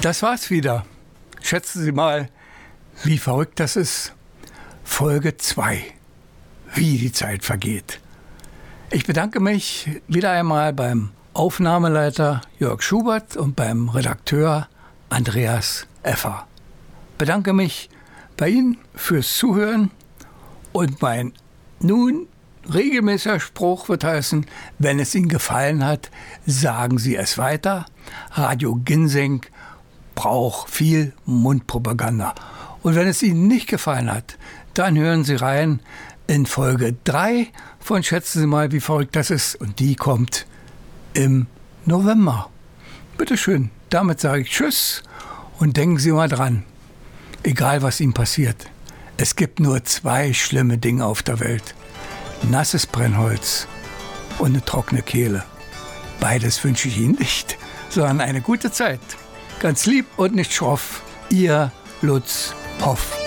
Das war's wieder. Schätzen Sie mal, wie verrückt das ist. Folge 2. Wie die Zeit vergeht. Ich bedanke mich wieder einmal beim Aufnahmeleiter Jörg Schubert und beim Redakteur Andreas Effer. Bedanke mich bei Ihnen fürs Zuhören und mein nun regelmäßiger Spruch wird heißen, wenn es Ihnen gefallen hat, sagen Sie es weiter. Radio Ginseng braucht viel Mundpropaganda. Und wenn es Ihnen nicht gefallen hat, dann hören Sie rein in Folge 3 von Schätzen Sie mal, wie verrückt das ist. Und die kommt im November. Bitteschön, damit sage ich Tschüss und denken Sie mal dran, egal was Ihnen passiert, es gibt nur 2 schlimme Dinge auf der Welt. Nasses Brennholz und eine trockene Kehle. Beides wünsche ich Ihnen nicht, sondern eine gute Zeit. Ganz lieb und nicht schroff, Ihr Lutz Hoff.